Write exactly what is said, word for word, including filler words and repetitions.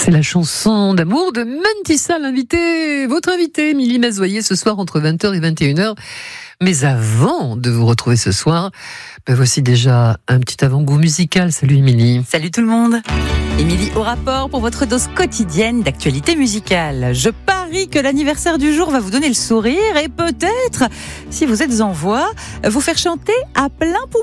C'est la chanson d'amour de Mentissa, l'invité, votre invité, Émilie Mazoyer, ce soir entre vingt heures et vingt et une heures. Mais avant de vous retrouver ce soir, ben voici déjà un petit avant-goût musical. Salut Émilie. Salut tout le monde. Émilie au rapport pour votre dose quotidienne d'actualité musicale. Je parie que l'anniversaire du jour va vous donner le sourire et peut-être, si vous êtes en voix, vous faire chanter à plein poumon